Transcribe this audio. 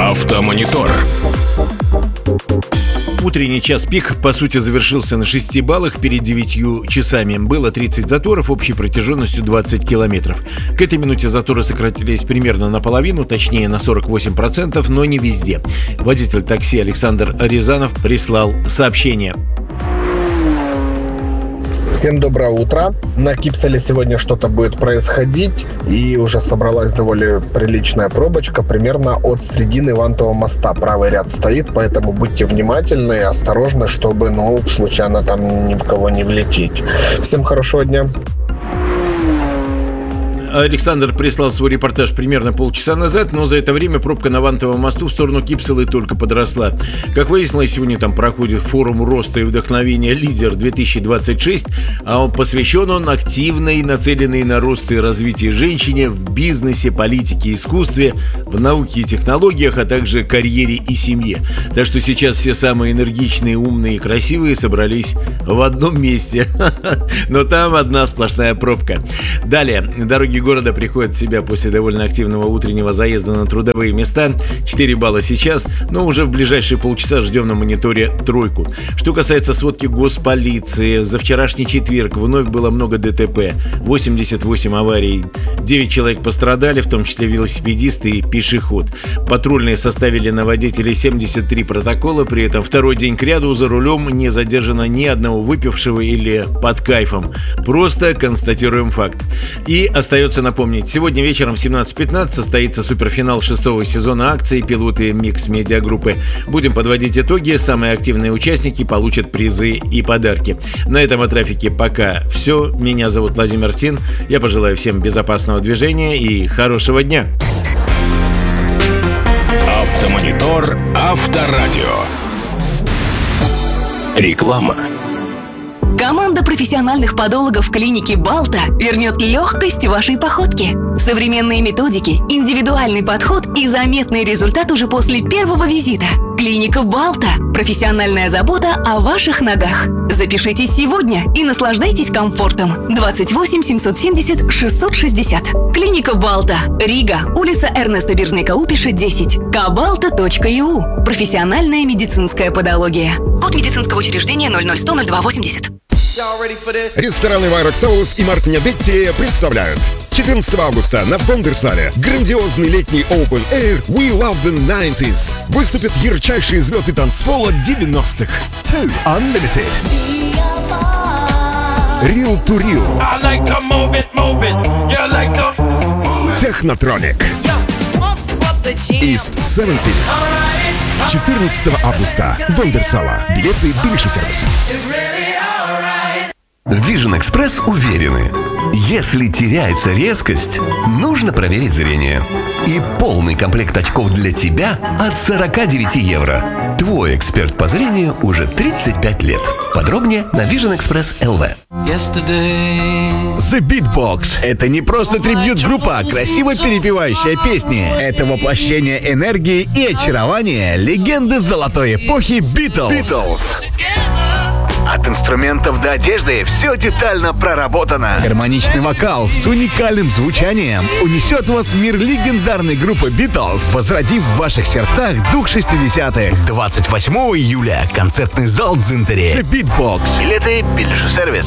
Автомонитор. Утренний час пик, по сути, завершился на 6 баллах перед 9 часами. Было 30 заторов общей протяженностью 20 километров. К этой минуте заторы сократились примерно наполовину, точнее на 48%, но не везде. Водитель такси Александр Рязанов прислал сообщение. Всем доброе утро. На Кипселе сегодня что-то будет происходить, и уже собралась довольно приличная пробочка примерно от середины Вантового моста. Правый ряд стоит, поэтому будьте внимательны и осторожны, чтобы, случайно там ни в кого не влететь. Всем хорошего дня. Александр прислал свой репортаж примерно полчаса назад, но за это время пробка на Вантовом мосту в сторону Кипселы только подросла. Как выяснилось, сегодня там проходит форум роста и вдохновения «Лидер-2026», а посвящен он активной, нацеленной на рост и развитие женщине в бизнесе, политике, искусстве, в науке и технологиях, а также карьере и семье. Так что сейчас все самые энергичные, умные и красивые собрались в одном месте. Но там одна сплошная пробка. Далее. Дороги города приходят в себя после довольно активного утреннего заезда на трудовые места. 4 балла сейчас, но уже в ближайшие полчаса ждем на мониторе 3. Что касается сводки госполиции, за вчерашний четверг вновь было много ДТП, 88 аварий, 9 человек пострадали, в том числе велосипедисты и пешеход. Патрульные составили на водителей 73 протокола, при этом второй день кряду за рулем не задержано ни одного выпившего или под кайфом. Просто констатируем факт. И остается напомнить, сегодня вечером в 17:15 состоится суперфинал 6-го сезона акции «Пилоты Микс Медиагруппы». Будем подводить итоги, самые активные участники получат призы и подарки. На этом о трафике пока все. Меня зовут Владимир Тин. Я пожелаю всем безопасного движения и хорошего дня. Автомонитор Авторадио. Реклама. Команда профессиональных подологов клиники «Балта» вернет легкость вашей походке. Современные методики, индивидуальный подход и заметный результат уже после первого визита. Клиника «Балта» – профессиональная забота о ваших ногах. Запишитесь сегодня и наслаждайтесь комфортом. 28 770 660. Клиника «Балта», Рига, улица Эрнеста Биржника-Упиша, 10. kabalta.eu. Профессиональная медицинская подология. Код медицинского учреждения 001000280. Рестораны Вайрокс Соус и Март Недетти представляют 14 августа на Вондерсале грандиозный летний Open Air We Love the 90s. Выступят ярчайшие звезды танцпола 90-х. Two Unlimited, Real to Real, Technotronic, East 70. 14 августа. Вондерсала. Билеты Билиши Сервис. Vision Express уверены, если теряется резкость, нужно проверить зрение. И полный комплект очков для тебя от 49 евро. Твой эксперт по зрению уже 35 лет. Подробнее на Vision Express LV. The Beatbox — это не просто трибьют-группа, а красиво перепевающая песни. Это воплощение энергии и очарования легенды золотой эпохи Beatles. От инструментов до одежды все детально проработано. Гармоничный вокал с уникальным звучанием унесет вас в мир легендарной группы Beatles, возродив в ваших сердцах дух 60-х. 28 июля. Концертный зал Дзинтери. The Beatbox. Билеты Билиши Сервис.